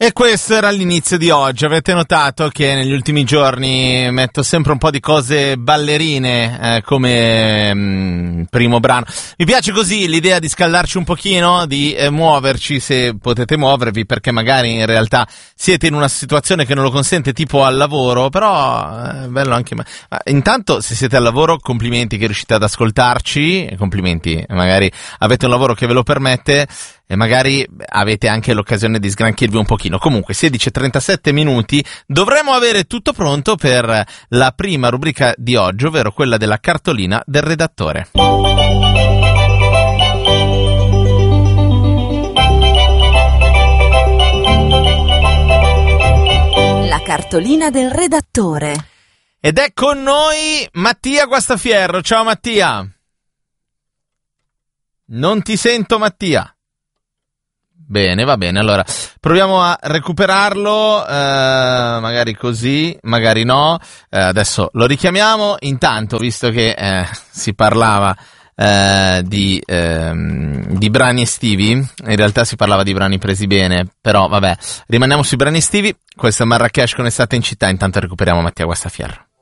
E questo era l'inizio di oggi. Avete notato che negli ultimi giorni metto sempre un po' di cose ballerine come primo brano. Mi piace così l'idea di scaldarci un pochino, di muoverci se potete muovervi, perché magari in realtà siete in una situazione che non lo consente, tipo al lavoro, però è bello anche. Ma intanto, se siete al lavoro, complimenti che riuscite ad ascoltarci, complimenti, magari avete un lavoro che ve lo permette e magari avete anche l'occasione di sgranchirvi un pochino. Comunque 16:37 minuti, dovremo avere tutto pronto per la prima rubrica di oggi, ovvero quella della cartolina del redattore. La cartolina del redattore. Ed è con noi Mattia Guastafierro. Ciao Mattia. Non ti sento, Mattia. Bene, va bene, allora proviamo a recuperarlo, magari così, magari no, adesso lo richiamiamo. Intanto, visto che si parlava di brani estivi, in realtà si parlava di brani presi bene, però vabbè, rimaniamo sui brani estivi. Questo è Marrakesh con Estate in città. Intanto recuperiamo Mattia Guastafierro.